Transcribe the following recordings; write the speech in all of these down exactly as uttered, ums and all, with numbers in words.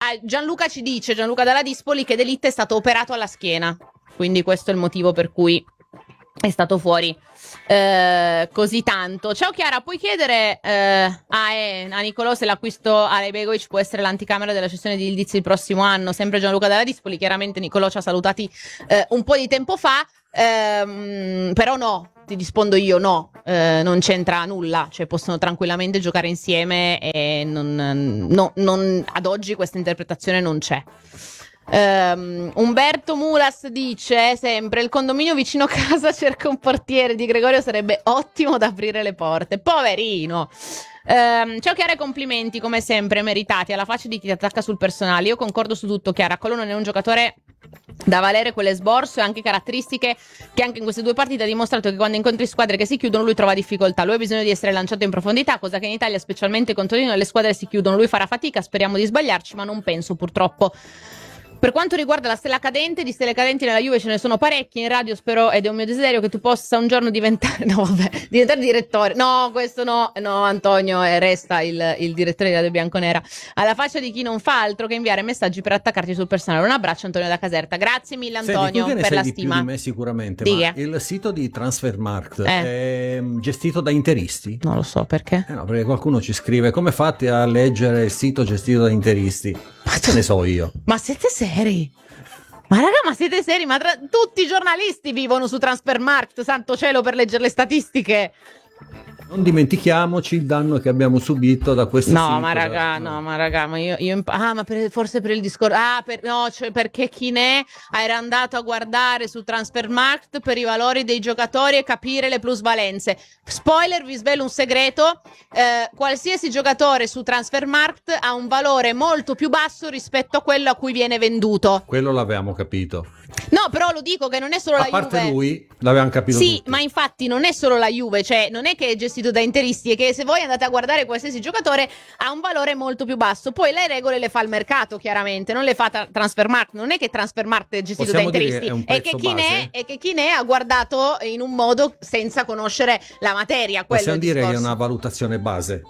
ah, Gianluca ci dice, Gianluca dalla Dispoli, che De Ligt è stato operato alla schiena, quindi questo è il motivo per cui è stato fuori eh, così tanto. Ciao Chiara, puoi chiedere eh, a, eh, a Nicolò se l'acquisto a Ibegovic può essere l'anticamera della cessione di Ildiz il prossimo anno? Sempre Gianluca dalla Dispoli. Chiaramente Nicolò ci ha salutati eh, un po' di tempo fa, ehm, però no, ti rispondo io, no, eh, non c'entra nulla, cioè possono tranquillamente giocare insieme e non, no, non, ad oggi questa interpretazione non c'è. Um, Umberto Mulas dice sempre: il condominio vicino casa cerca un portiere, Di Gregorio sarebbe ottimo da aprire le porte. Poverino. Um, ciao Chiara, complimenti come sempre meritati, alla faccia di chi ti attacca sul personale. Io concordo su tutto, Chiara. Collo non è un giocatore da valere quell'esborso e anche caratteristiche che anche in queste due partite ha dimostrato che quando incontri squadre che si chiudono lui trova difficoltà. Lui ha bisogno di essere lanciato in profondità, cosa che in Italia, specialmente contro di noi, le squadre si chiudono. Lui farà fatica, speriamo di sbagliarci, ma non penso purtroppo. Per quanto riguarda la stella cadente, di stelle cadenti nella Juve ce ne sono parecchi, in radio spero, ed è un mio desiderio, che tu possa un giorno diventare, no vabbè, diventare direttore, no questo no, no Antonio, eh, resta il, il direttore di Radio Bianconera, alla faccia di chi non fa altro che inviare messaggi per attaccarti sul personale. Un abbraccio Antonio da Caserta, grazie mille Antonio. Senti, per la di stima. Più di me sicuramente, Dica. ma il sito di Transfermarkt eh. è gestito da interisti? Non lo so, perché? Eh no, perché qualcuno ci scrive: come fate a leggere il sito gestito da interisti? Ma ce ne so io. Ma siete seri? Ma raga, ma siete seri? Ma tra... tutti i giornalisti vivono su Transfermarkt, santo cielo, per leggere le statistiche. Non dimentichiamoci il danno che abbiamo subito da questo no, sito. Ma raga, no, no, ma raga, ma io, io imp- ah, ma per, forse per il discorso, ah, per, no, cioè perché chi ne era andato a guardare su Transfermarkt per i valori dei giocatori e capire le plusvalenze. Spoiler, vi svelo un segreto, eh, qualsiasi giocatore su Transfermarkt ha un valore molto più basso rispetto a quello a cui viene venduto. Quello l'avevamo capito. No, però lo dico che non è solo a la Juve. A parte lui, l'avevamo capito Sì, tutti. Ma infatti non è solo la Juve, cioè non è che è gestito da interisti, è che se voi andate a guardare qualsiasi giocatore ha un valore molto più basso. Poi le regole le fa il mercato, chiaramente, non le fa tra- Transfermarkt. Non è che Transfermarkt è gestito Possiamo da dire interisti, che è un è, che prezzo chi base? ne è, è che chi ne è ha guardato in un modo senza conoscere la materia. Quello Possiamo è il dire discorso. che è una valutazione base.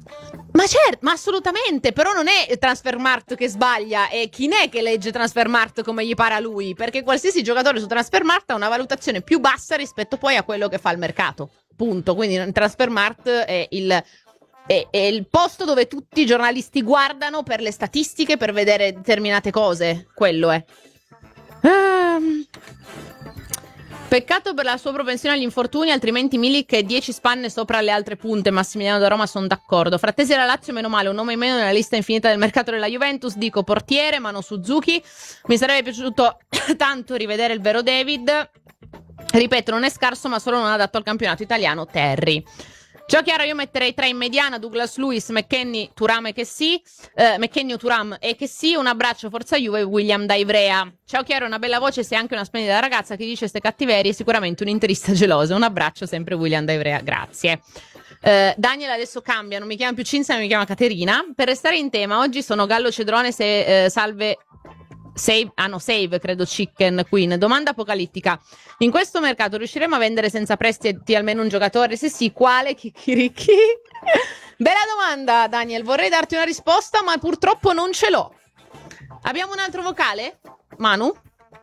Ma certo, ma assolutamente, però non è Transfermarkt che sbaglia, è chi ne è che legge Transfermarkt come gli pare a lui, perché qualsiasi giocatore su Transfermarkt ha una valutazione più bassa rispetto poi a quello che fa il mercato, punto. Quindi Transfermarkt è il, è, è il posto dove tutti i giornalisti guardano per le statistiche, per vedere determinate cose, quello è. Um... Peccato per la sua propensione agli infortuni, altrimenti Milik è dieci spanne sopra le altre punte. Massimiliano da Roma, sono d'accordo. Frattesi alla Lazio, meno male, un nome in meno nella lista infinita del mercato della Juventus. Dico portiere, Mano Suzuki. Mi sarebbe piaciuto tanto rivedere il vero David. Ripeto, non è scarso, ma solo non adatto al campionato italiano. Terry. Ciao Chiara, io metterei tre in mediana: Douglas Lewis, McKennie, Thuram e che sì, eh, McKennie, Thuram e che sì. Un abbraccio, forza Juve, William da Ivrea. Ciao Chiara, una bella voce, sei anche una splendida ragazza che dice ste cattiverie, sicuramente un interista geloso. Un abbraccio, sempre William da Ivrea, grazie. Uh, Daniel adesso cambia, non mi chiama più Cinzia, ma mi chiama Caterina. Per restare in tema, oggi sono Gallo Cedrone, se, uh, salve Save, ah no, Save, credo Chicken Queen. Domanda apocalittica: in questo mercato riusciremo a vendere senza prestiti almeno un giocatore? Se sì, quale? Chicchirichi? Bella domanda, Daniel, vorrei darti una risposta, ma purtroppo non ce l'ho. Abbiamo un altro vocale? Manu?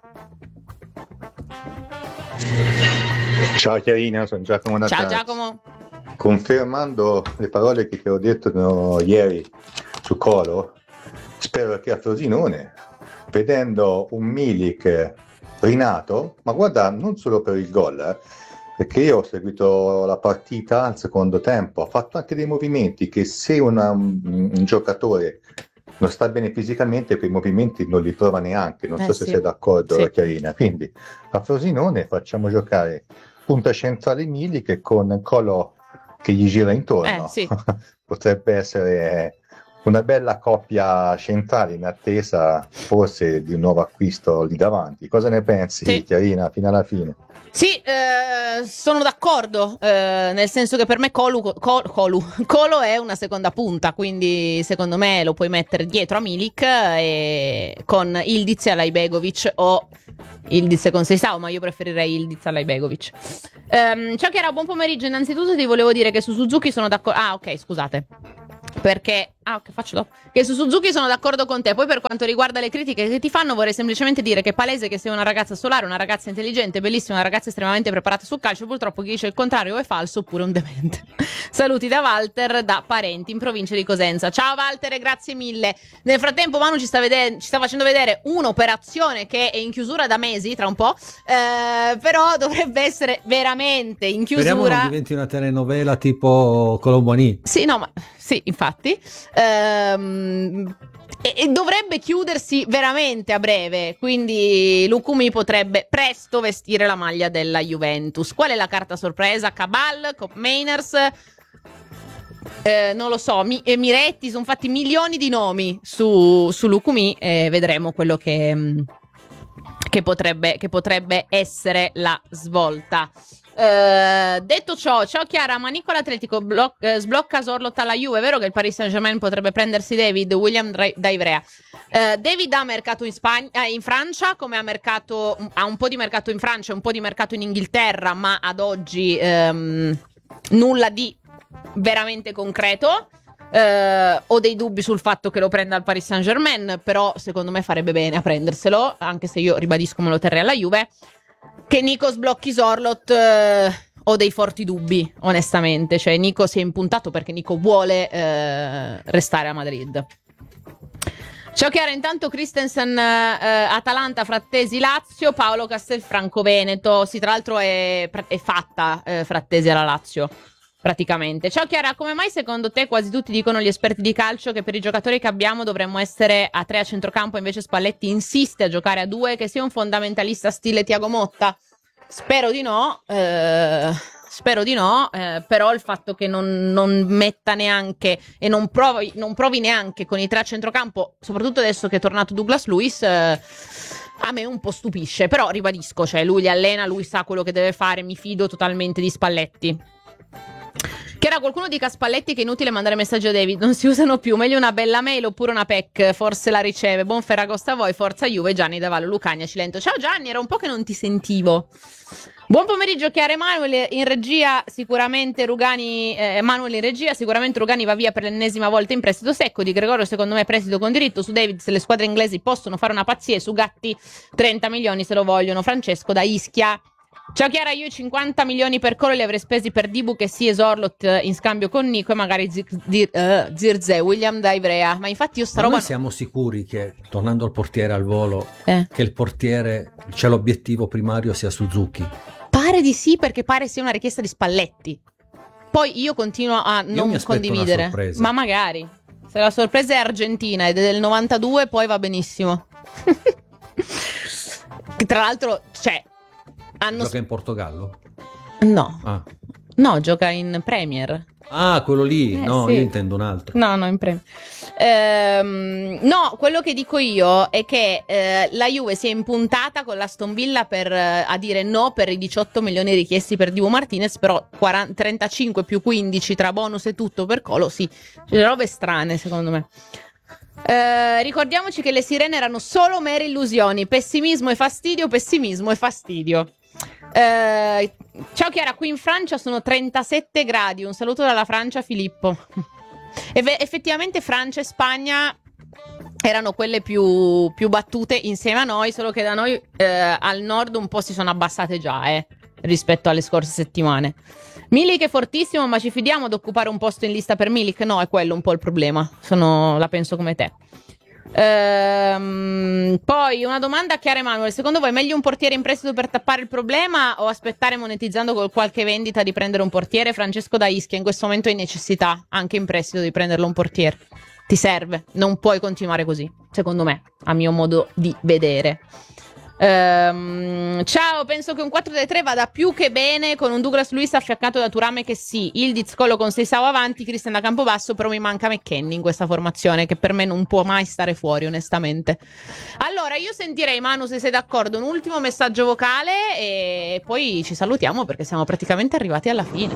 Ciao Chiarina, sono Giacomo Natale. Ciao Giacomo. Confermando le parole che ti ho detto no, ieri su Colo, spero che a Frosinone, vedendo un Milik rinato, ma guarda, non solo per il gol, eh, perché io ho seguito la partita al secondo tempo, ha fatto anche dei movimenti che se una, un, un giocatore non sta bene fisicamente, quei movimenti non li trova neanche, non eh so sì. se sei d'accordo, sì. Chiarina. Quindi a Frosinone facciamo giocare punta centrale Milik con Colo che gli gira intorno. Eh, sì. Potrebbe essere una bella coppia centrale in attesa forse di un nuovo acquisto lì davanti. Cosa ne pensi, Sì. Chiarina, fino alla fine? Sì, eh, sono d'accordo, eh, nel senso che per me Colu, Col, Colu, Colo è una seconda punta, quindi secondo me lo puoi mettere dietro a Milik e con Ildiz e Alajbegovic o Ildiz con Seisao, ma io preferirei Ildiz a Alajbegovic. Um, ciao Chiara, buon pomeriggio. Innanzitutto ti volevo dire che su Suzuki sono d'accordo. Ah, ok, scusate. perché ah, che faccio dopo? Che su Suzuki sono d'accordo con te. Poi per quanto riguarda le critiche che ti fanno, vorrei semplicemente dire che è palese che sei una ragazza solare, una ragazza intelligente, bellissima, una ragazza estremamente preparata sul calcio. Purtroppo chi dice il contrario è falso oppure un demente. Saluti da Walter, da Parenti, in provincia di Cosenza. Ciao Walter e grazie mille. Nel frattempo Manu ci sta, vede- ci sta facendo vedere un'operazione che è in chiusura da mesi, tra un po', eh, però dovrebbe essere veramente in chiusura. Speriamo non diventi una telenovela tipo Colombani. Sì, no, ma sì, infatti. Ehm, e, e dovrebbe chiudersi veramente a breve, quindi Lukumi potrebbe presto vestire la maglia della Juventus. Qual è la carta sorpresa? Cabal, Cop Mainers, eh, non lo so, Mi- eh, Miretti, sono fatti milioni di nomi su, su Lukumi e vedremo quello che, che, potrebbe, che potrebbe essere la svolta. Uh, detto ciò, ciao Chiara, ma Nicola Atletico blo- eh, sblocca Sorlot alla Juve. È vero che il Paris Saint-Germain potrebbe prendersi David, William Dra- da Ivrea. Uh, David ha mercato in, Spagna, eh, in Francia, come ha mercato, ha un po' di mercato in Francia, un po' di mercato in Inghilterra, ma ad oggi um, nulla di veramente concreto. Uh, ho dei dubbi sul fatto che lo prenda al Paris Saint-Germain, però secondo me farebbe bene a prenderselo, anche se io ribadisco me lo terrei alla Juve. Che Nico sblocchi Sorlot, eh, ho dei forti dubbi, onestamente. Cioè, Nico si è impuntato perché Nico vuole eh, restare a Madrid. Ciao Chiara, intanto Christensen, eh, Atalanta, Frattesi, Lazio, Paolo Castelfranco, Veneto. Sì, tra l'altro è, è fatta eh, Frattesi alla Lazio, praticamente. Ciao Chiara, come mai secondo te quasi tutti dicono gli esperti di calcio che per i giocatori che abbiamo dovremmo essere a tre a centrocampo, invece Spalletti insiste a giocare a due, che sia un fondamentalista stile Thiago Motta? Spero di no, eh, spero di no, eh, però il fatto che non, non metta neanche e non provi, non provi neanche con i tre a centrocampo, soprattutto adesso che è tornato Douglas Luiz, eh, a me un po' stupisce, però ribadisco, cioè lui li allena, lui sa quello che deve fare, mi fido totalmente di Spalletti. Che era qualcuno dica a Spalletti che è inutile mandare messaggi a David, non si usano più, meglio una bella mail oppure una P E C, forse la riceve. Buon Ferragosto a voi, forza Juve, Gianni da Vallo Lucania Cilento. Ciao Gianni, era un po' che non ti sentivo. Buon pomeriggio Chiara Emanuele, in regia sicuramente Rugani, eh, Emanuele in regia, sicuramente Rugani va via per l'ennesima volta in prestito secco, Di Gregorio secondo me prestito con diritto, su David se le squadre inglesi possono fare una pazzia e su Gatti trenta milioni se lo vogliono, Francesco da Ischia. Ciao Chiara, io i cinquanta milioni per Colo li avrei spesi per Dibu che si Sorlot in scambio con Nico e magari Zir- uh, Zirze, William da Ivrea. Ma infatti io sta Ma roba... noi siamo sicuri che, tornando al portiere al volo, eh. che il portiere, cioè l'obiettivo primario sia Suzuki? Pare di sì, perché pare sia una richiesta di Spalletti. Poi io continuo a Io non mi aspetto condividere. una sorpresa. Ma magari. Se la sorpresa è argentina ed è del novantadue, poi va benissimo. Tra l'altro, cioè... Hanno... Gioca in Portogallo? No. Ah. No, gioca in Premier. Ah, quello lì? Eh, no, sì. io intendo un altro. No, no, in Premier. Ehm, no, quello che dico io è che eh, la Juve si è impuntata con l'Aston Villa per, eh, a dire no per i diciotto milioni richiesti per Dibu Martinez, però quaranta, trentacinque più quindici tra bonus e tutto per Colo, sì. C'è robe strane, secondo me. Eh, ricordiamoci che le sirene erano solo mere illusioni. Pessimismo e fastidio, pessimismo e fastidio. Eh, ciao Chiara, qui in Francia sono trentasette gradi. Un saluto dalla Francia, Filippo. E effettivamente Francia e Spagna erano quelle più, più battute insieme a noi, solo che da noi eh, al nord un po' si sono abbassate già eh, rispetto alle scorse settimane. Milik è fortissimo, ma ci fidiamo ad occupare un posto in lista per Milik? No, è quello un po' il problema. Sono, la penso come te. Ehm, poi una domanda a Chiara Emanuele: secondo voi è meglio un portiere in prestito per tappare il problema o aspettare monetizzando con qualche vendita di prendere un portiere? Francesco da Ischia, in questo momento hai necessità anche in prestito di prenderlo un portiere, ti serve, non puoi continuare così, secondo me, a mio modo di vedere. Um, ciao, penso che un quattro tre tre vada più che bene con un Douglas Luiz affiancato da Turame che sì, Ildiz Colo con Seisao avanti, Christian da Campobasso, però mi manca McKennie in questa formazione che per me non può mai stare fuori onestamente. Allora io sentirei, Manu, se sei d'accordo, un ultimo messaggio vocale e poi ci salutiamo perché siamo praticamente arrivati alla fine.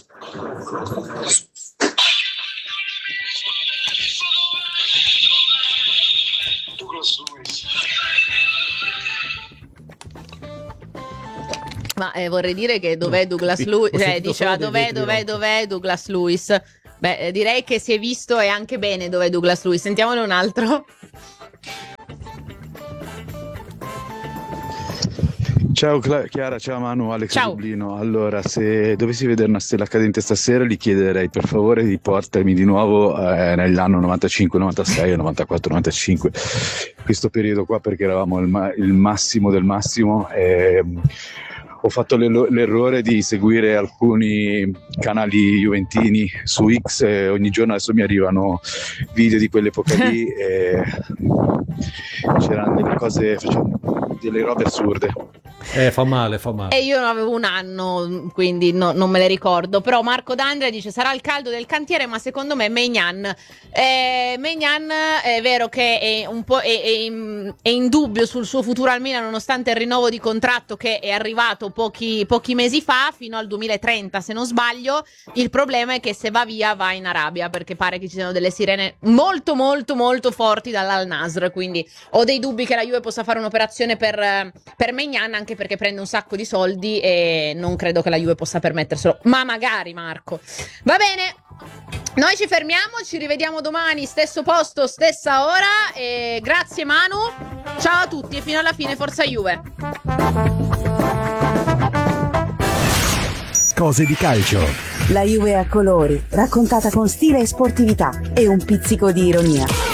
Douglas Luiz. Ma eh, vorrei dire che dov'è Douglas Luiz? Cioè, diceva dov'è, dov'è, dov'è Douglas Luiz? Beh, direi che si è visto e anche bene dove è Douglas Luiz. Sentiamone un altro. Ciao Chiara, ciao Manu, Alex Ciao. Dublino. Allora, se dovessi vedere una stella cadente stasera, gli chiederei per favore di portarmi di nuovo eh, nell'anno novantacinque, novantasei, novantaquattro, novantacinque, questo periodo qua, perché eravamo il, ma- il massimo del massimo. E, um, ho fatto l'e- l'errore di seguire alcuni canali juventini su X e ogni giorno adesso mi arrivano video di quell'epoca lì e c'erano delle cose, facevano delle robe assurde. Eh, fa male, fa male. E io avevo un anno, quindi no- non me le ricordo. Però Marco D'Andrea dice: sarà il caldo del cantiere, ma secondo me Maignan. Eh, Maignan è vero che è un po' è, è in, è in dubbio sul suo futuro al Milan, nonostante il rinnovo di contratto che è arrivato pochi, pochi mesi fa, fino al duemilatrenta se non sbaglio. Il problema è che se va via va in Arabia, perché pare che ci siano delle sirene molto molto molto forti dall'Al Nasr. Quindi ho dei dubbi che la Juve possa fare un'operazione per, per Maignan, anche perché prende un sacco di soldi e non credo che la Juve possa permetterselo, ma magari, Marco. Va bene, noi ci fermiamo, ci rivediamo domani, stesso posto, stessa ora, e grazie Manu, ciao a tutti e fino alla fine forza Juve. Cose di calcio. La Juve a colori, raccontata con stile e sportività e un pizzico di ironia.